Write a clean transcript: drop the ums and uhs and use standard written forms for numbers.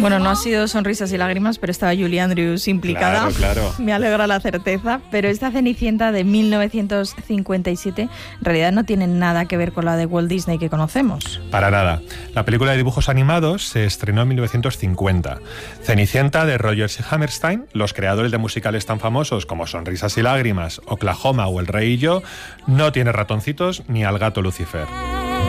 Bueno, no ha sido Sonrisas y Lágrimas, pero estaba Julie Andrews implicada. Claro. Me alegra la certeza. Pero esta Cenicienta de 1957 en realidad no tiene nada que ver con la de Walt Disney que conocemos. Para nada. La película de dibujos animados se estrenó en 1950. Cenicienta, de Rodgers y Hammerstein, los creadores de musicales tan famosos como Sonrisas y Lágrimas, Oklahoma o El Rey y yo, no tiene ratoncitos ni al gato Lucifer.